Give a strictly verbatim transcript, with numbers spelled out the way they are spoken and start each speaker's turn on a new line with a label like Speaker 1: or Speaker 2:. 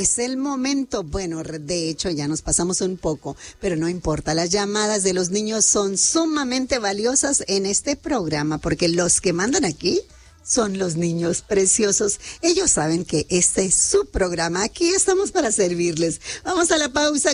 Speaker 1: es el momento. Bueno, de hecho ya nos pasamos un poco, pero no importa. Las llamadas de los niños son sumamente valiosas en este programa porque los que mandan aquí son los niños preciosos. Ellos saben que este es su programa. Aquí estamos para servirles. Vamos a la pausa.